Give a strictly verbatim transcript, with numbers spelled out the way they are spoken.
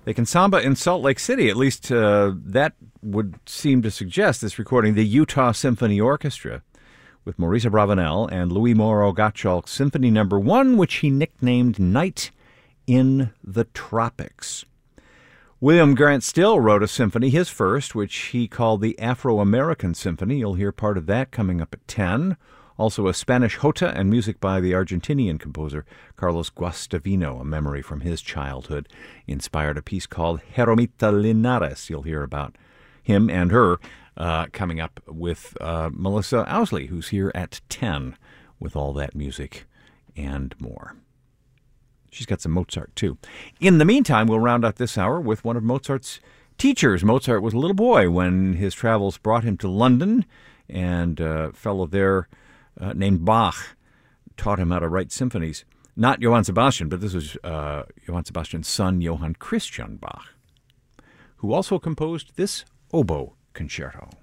They can samba in Salt Lake City. At least uh, that would seem to suggest this recording. The Utah Symphony Orchestra with Maurice Abravanel and Louis Moreau Gottschalk's Symphony Number One, which he nicknamed Night in the Tropics. William Grant Still wrote a symphony, his first, which he called the Afro-American Symphony. You'll hear part of that coming up at ten. Also a Spanish jota and music by the Argentinian composer Carlos Guastavino, a memory from his childhood, inspired a piece called Jeromita Linares. You'll hear about him and her uh, coming up with uh, Melissa Owsley, who's here at ten with all that music and more. She's got some Mozart, too. In the meantime, we'll round out this hour with one of Mozart's teachers. Mozart was a little boy when his travels brought him to London, and a fellow there uh, named Bach taught him how to write symphonies. Not Johann Sebastian, but this was uh, Johann Sebastian's son, Johann Christian Bach, who also composed this oboe concerto.